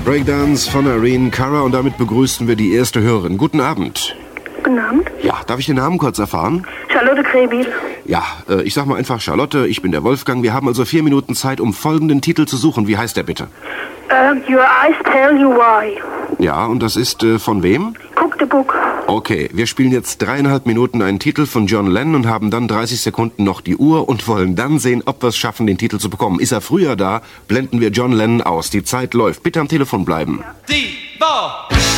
Breakdance von Irene Cara und damit begrüßen wir die erste Hörerin. Guten Abend. Guten Abend. Ja, darf ich den Namen kurz erfahren? Charlotte Krebil. Ja, ich sag mal einfach Charlotte, ich bin der Wolfgang. Wir haben also 4 Minuten Zeit, um folgenden Titel zu suchen. Wie heißt der bitte? Your Eyes Tell You Why. Ja, und das ist von wem? Cook the Book. Okay, wir spielen jetzt 3,5 Minuten einen Titel von John Lennon und haben dann 30 Sekunden noch die Uhr und wollen dann sehen, ob wir es schaffen, den Titel zu bekommen. Ist er früher da, blenden wir John Lennon aus. Die Zeit läuft. Bitte am Telefon bleiben. Die Ball.